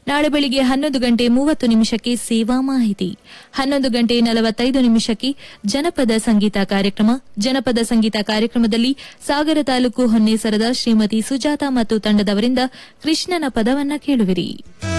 ನಾಳೆ ಬೆಳಿಗ್ಗೆ 11:30 ಸೇವಾ ಮಾಹಿತಿ, 11:45 ಜನಪದ ಸಂಗೀತ ಕಾರ್ಯಕ್ರಮ. ಜನಪದ ಸಂಗೀತ ಕಾರ್ಯಕ್ರಮದಲ್ಲಿ ಸಾಗರ ತಾಲೂಕು ಹೊನ್ನೇಸರದ ಶ್ರೀಮತಿ ಸುಜಾತ ಮತ್ತು ತಂಡದವರಿಂದ ಕೃಷ್ಣನ ಪದವನ್ನ ಕೇಳುವಿರಿ.